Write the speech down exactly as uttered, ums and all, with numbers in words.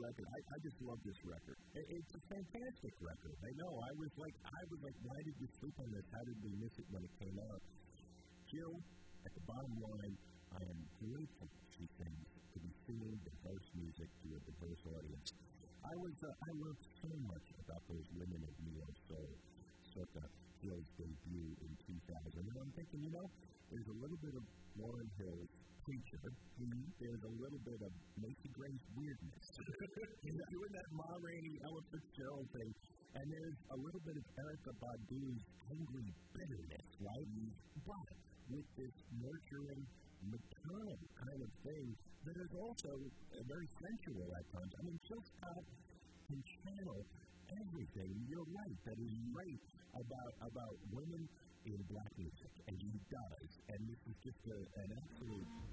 record. I, I just love this record. It, it's a fantastic record. I know. I was like, I was like, why did we sleep on this? How did we miss it when it came out? Jill, at the bottom line, I am grateful, she sings, to be singing diverse music to a diverse audience. I was, uh, I learned so much about those women of neo soul, circa Jill's debut in two thousand. And I'm thinking, you know, there's a little bit of Lauryn Hill's Preacher. Mm-hmm. There's a little bit of Macy Gray's weirdness. Doing that Ma Rainey, Ella Fitzgerald thing. And there's a little bit of Erykah Badu's angry bitterness, right? But with this nurturing, maternal kind of thing that is also uh, very sensual at times. I mean, Jill Scott can channel everything. You're right. That is right about about women in black music, and he does. And this is just a, an absolute